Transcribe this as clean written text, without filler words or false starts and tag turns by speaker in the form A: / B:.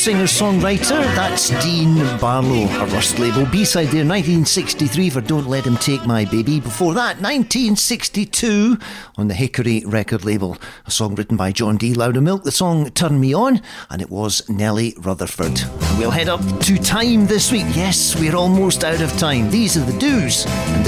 A: singer-songwriter. That's Dean Barlow, a Rust label. B-side there, 1963 for Don't Let Him Take My Baby. Before that, 1962 on the Hickory record label. A song written by John D. Loudermilk, the song Turn Me On, and it was Nellie Rutherford. And we'll head up to time this week. Yes, we're almost out of time. These are the Do's, and